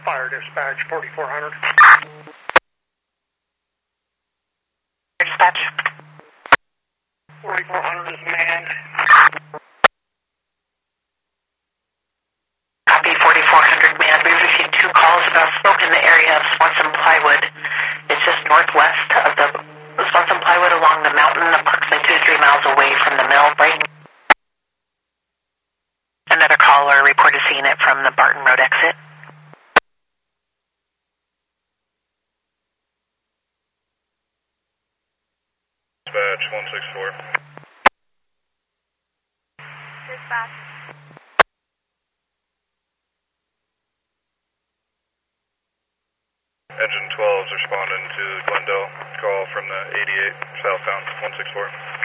Fire dispatch 4400. Dispatch. 4400 is manned. Copy 4400 manned. We received 2 calls about smoke in the area of Swanson Plywood. It's just northwest of the Swanson Plywood along the mountain, approximately 2 to 3 miles away from the mill break. Another caller reported seeing it from the Barton Road exit. Dispatch 164. Dispatch. Engine 12 is responding to Glendale. Call from the 88 southbound 164.